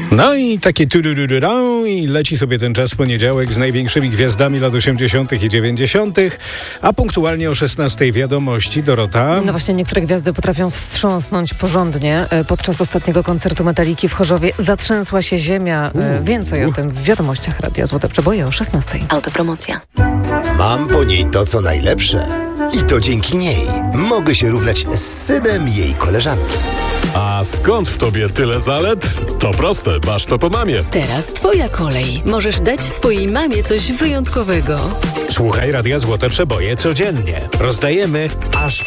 No i takie tururururą i leci sobie ten czas poniedziałek z największymi gwiazdami lat 80. i 90., a punktualnie o 16:00 wiadomości. Dorota. No właśnie, niektóre gwiazdy potrafią wstrząsnąć porządnie. Podczas ostatniego koncertu Metaliki w Chorzowie zatrzęsła się ziemia. Więcej o tym w wiadomościach Radia Złote Przeboje o 16:00. Autopromocja. Mam po niej to, co najlepsze. I to dzięki niej mogę się równać z synem jej koleżanki. A skąd w tobie tyle zalet? To proste, masz to po mamie. Teraz twoja kolej. Możesz dać swojej mamie coś wyjątkowego. Słuchaj Radia Złote Przeboje codziennie. Rozdajemy aż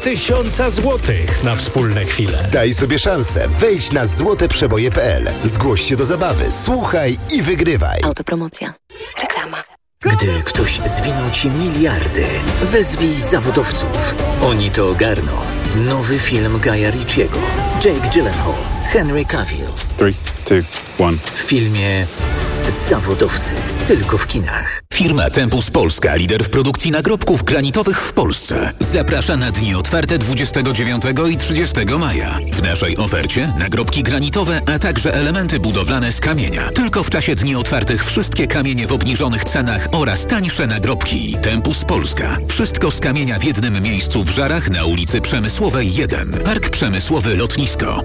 500 złotych na wspólne chwile. Daj sobie szansę. Wejdź na złoteprzeboje.pl. Zgłoś się do zabawy. Słuchaj i wygrywaj. Autopromocja. Reklama. Gdy ktoś zwinął ci miliardy, wezwij zawodowców. Oni to ogarną. Nowy film Guya Ritchiego. Jake Gyllenhaal, Henry Cavill. 3, 2, 1. W filmie Zawodowcy. Tylko w kinach. Firma Tempus Polska, lider w produkcji nagrobków granitowych w Polsce, zaprasza na dni otwarte 29 i 30 maja. W naszej ofercie nagrobki granitowe, a także elementy budowlane z kamienia. Tylko w czasie dni otwartych wszystkie kamienie w obniżonych cenach oraz tańsze nagrobki. Tempus Polska. Wszystko z kamienia w jednym miejscu w Żarach na ulicy Przemysłowej 1. Park Przemysłowy Lotnisko.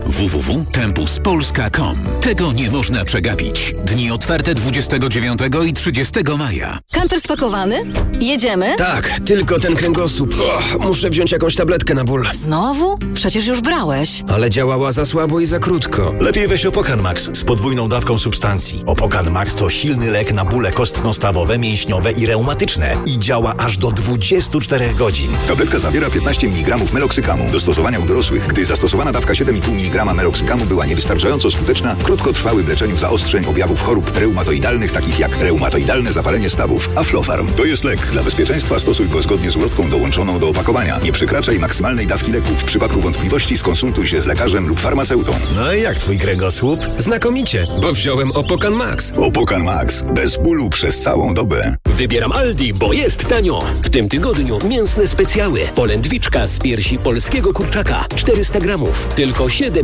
www.tempuspolska.com. Tego nie można przegapić. Dni otwarte 29 i 30 maja. Kamper spakowany? Jedziemy? Tak, tylko ten kręgosłup. Muszę wziąć jakąś tabletkę na ból. Znowu? Przecież już brałeś. Ale działała za słabo i za krótko. Lepiej weź Opokan Max z podwójną dawką substancji. Opokan Max to silny lek na bóle kostno-stawowe, mięśniowe i reumatyczne i działa aż do 24 godzin. Tabletka zawiera 15 mg meloksykamu. Do stosowania u dorosłych, gdy zastosowana dawka 7,5 mg meloksykamu była niewystarczająco skuteczna w krótkotrwałym leczeniu zaostrzeń objawów chorób reumatoidalnych, takich jak reumatoidalne zapalenie stawów. Aflofarm to jest lek. Dla bezpieczeństwa stosuj go zgodnie z ulotką dołączoną do opakowania. Nie przekraczaj maksymalnej dawki leku. W przypadku wątpliwości skonsultuj się z lekarzem lub farmaceutą. No i jak twój kręgosłup? Znakomicie, bo wziąłem Opokan Max. Opokan Max. Bez bólu przez całą dobę. Wybieram Aldi, bo jest tanio. W tym tygodniu mięsne specjały. Polędwiczka z piersi polskiego kurczaka. 400 gramów. Tylko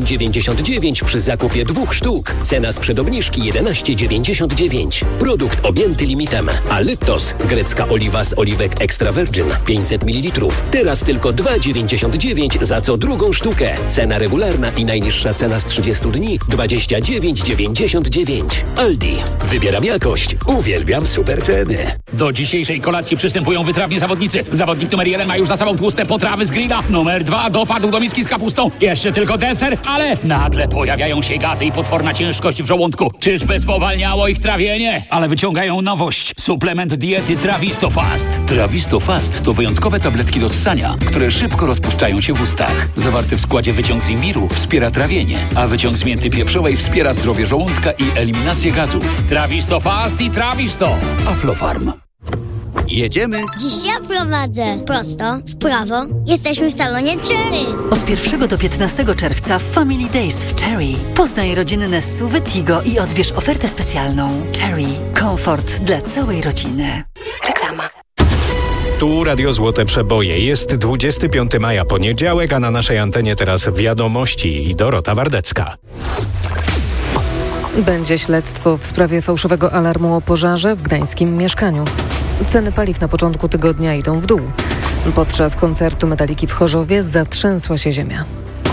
7,99 przy zakupie 2 sztuk. Cena sprzed obniżki 11,99. Produkt objęty limitem. Alytos, grecka oliwa z oliwek extra virgin, 500 ml. Teraz tylko 2,99 za co drugą sztukę. Cena regularna i najniższa cena z 30 dni 29,99. Aldi. Wybieram jakość. Uwielbiam super ceny. Do dzisiejszej kolacji przystępują wytrawni zawodnicy. Zawodnik numer 1 ma już za sobą tłuste potrawy z grilla. Numer 2 dopadł do miski z kapustą. Jeszcze tylko deser, ale nagle pojawiają się gazy i potworna ciężkość w żołądku. Czyżby spowalniało ich trawienie? Ale wyciągają nowość. Suplement diety Travistofast. Travistofast to wyjątkowe tabletki do ssania, które szybko rozpuszczają się w ustach. Zawarty w składzie wyciąg z imbiru wspiera trawienie, a wyciąg z mięty pieprzowej wspiera zdrowie żołądka i eliminację gazów. Travistofast i Travisto. Aflofarm. Jedziemy? Dziś ja prowadzę. Prosto, w prawo. Jesteśmy w salonie Cherry. Od 1 do 15 czerwca w Family Days w Cherry. Poznaj rodzinne SUV-y Tigo i odbierz ofertę specjalną. Cherry. Komfort dla całej rodziny. Reklama. Tu Radio Złote Przeboje. Jest 25 maja, poniedziałek, a na naszej antenie teraz wiadomości i Dorota Wardecka. Będzie śledztwo w sprawie fałszywego alarmu o pożarze w gdańskim mieszkaniu. Ceny paliw na początku tygodnia idą w dół. Podczas koncertu Metaliki w Chorzowie zatrzęsła się ziemia.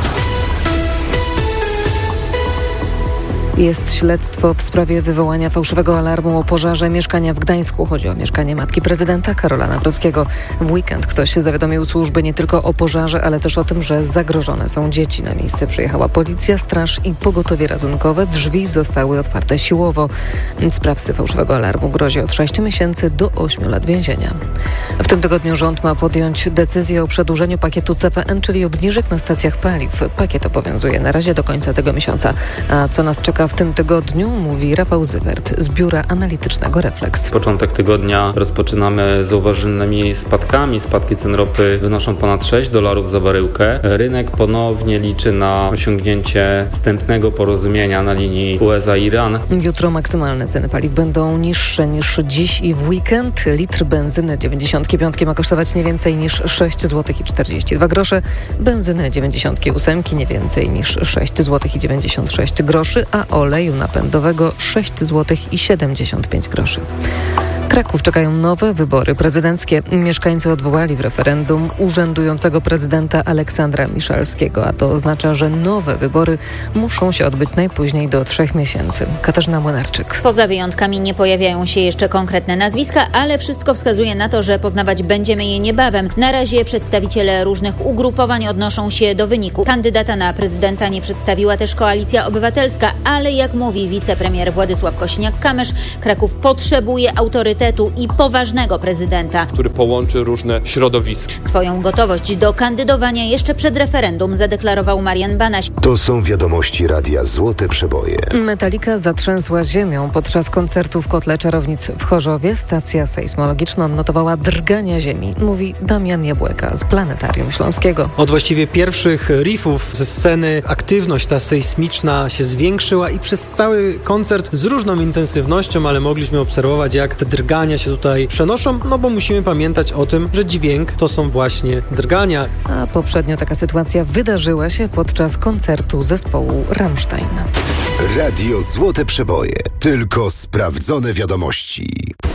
Jest śledztwo w sprawie wywołania fałszywego alarmu o pożarze mieszkania w Gdańsku. Chodzi o mieszkanie matki prezydenta Karola Nawrockiego. W weekend ktoś zawiadomił służby nie tylko o pożarze, ale też o tym, że zagrożone są dzieci. Na miejsce przyjechała policja, straż i pogotowie ratunkowe. Drzwi zostały otwarte siłowo. Sprawcy fałszywego alarmu grozi od 6 miesięcy do 8 lat więzienia. W tym tygodniu rząd ma podjąć decyzję o przedłużeniu pakietu CPN, czyli obniżek na stacjach paliw. Pakiet obowiązuje na razie do końca tego miesiąca. A co nas czeka w tym tygodniu, mówi Rafał Zywert z Biura Analitycznego Refleks. Początek tygodnia rozpoczynamy z zauważalnymi spadkami. Spadki cen ropy wynoszą ponad $6 za baryłkę. Rynek ponownie liczy na osiągnięcie wstępnego porozumienia na linii USA-Iran. Jutro maksymalne ceny paliw będą niższe niż dziś i w weekend. Litr benzyny 95 ma kosztować nie więcej niż 6,42 zł. Benzyny 98 nie więcej niż 6,96 zł, a oleju napędowego 6,75 zł. Kraków czekają nowe wybory prezydenckie. Mieszkańcy odwołali w referendum urzędującego prezydenta Aleksandra Miszalskiego, a to oznacza, że nowe wybory muszą się odbyć najpóźniej do 3 miesięcy. Katarzyna Młynarczyk. Poza wyjątkami nie pojawiają się jeszcze konkretne nazwiska, ale wszystko wskazuje na to, że poznawać będziemy je niebawem. Na razie przedstawiciele różnych ugrupowań odnoszą się do wyniku. Kandydata na prezydenta nie przedstawiła też Koalicja Obywatelska, ale jak mówi wicepremier Władysław Kosiniak-Kamysz, Kraków potrzebuje autorytetu i poważnego prezydenta, który połączy różne środowiska. Swoją gotowość do kandydowania jeszcze przed referendum zadeklarował Marian Banaś. To są wiadomości Radia Złote Przeboje. Metallica zatrzęsła ziemią podczas koncertu w Kotle Czarownic w Chorzowie. Stacja sejsmologiczna odnotowała drgania ziemi, mówi Damian Jabłeka z Planetarium Śląskiego. Od właściwie pierwszych riffów ze sceny aktywność ta sejsmiczna się zwiększyła i przez cały koncert z różną intensywnością, ale mogliśmy obserwować, jak te drgania się tutaj przenoszą, no bo musimy pamiętać o tym, że dźwięk to są właśnie drgania. A poprzednio taka sytuacja wydarzyła się podczas koncertu zespołu Rammstein. Radio Złote Przeboje. Tylko sprawdzone wiadomości.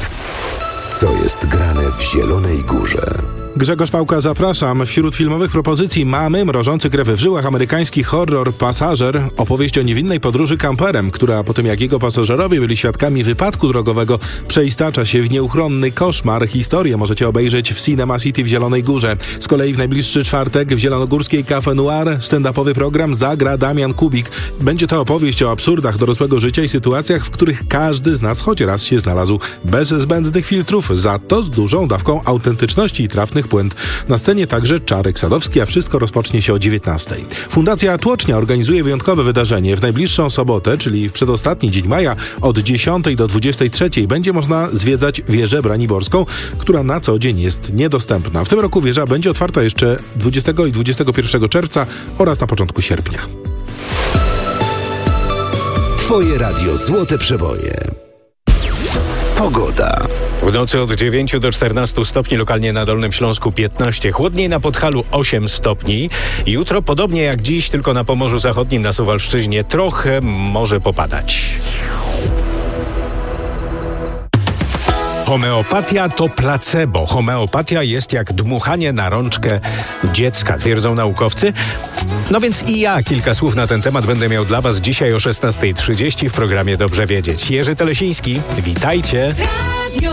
Co jest grane w Zielonej Górze? Grzegorz Pałka, zapraszam. Wśród filmowych propozycji mamy mrożący krew w żyłach amerykański horror Pasażer, opowieść o niewinnej podróży kamperem, która po tym jak jego pasażerowie byli świadkami wypadku drogowego, przeistacza się w nieuchronny koszmar. Historię możecie obejrzeć w Cinema City w Zielonej Górze. Z kolei w najbliższy czwartek w zielonogórskiej Cafe Noir stand-upowy program zagra Damian Kubik. Będzie to opowieść o absurdach dorosłego życia i sytuacjach, w których każdy z nas choć raz się znalazł. Bez zbędnych filtrów, za to z dużą dawką autentyczności i trafnych puent. Na scenie także Czarek Sadowski, a wszystko rozpocznie się o 19:00. Fundacja Tłocznia organizuje wyjątkowe wydarzenie. W najbliższą sobotę, czyli w przedostatni dzień maja, od 10:00 do 23:00 będzie można zwiedzać wieżę Braniborską, która na co dzień jest niedostępna. W tym roku wieża będzie otwarta jeszcze 20 i 21 czerwca oraz na początku sierpnia. Twoje radio Złote Przeboje. Pogoda. W nocy od 9 do 14 stopni, lokalnie na Dolnym Śląsku 15, chłodniej na Podhalu 8 stopni. Jutro podobnie jak dziś, tylko na Pomorzu Zachodnim, na Suwalszczyźnie trochę może popadać. Homeopatia to placebo. Homeopatia jest jak dmuchanie na rączkę dziecka, twierdzą naukowcy. No więc i ja kilka słów na ten temat będę miał dla Was dzisiaj o 16:30 w programie Dobrze Wiedzieć. Jerzy Telesiński, witajcie.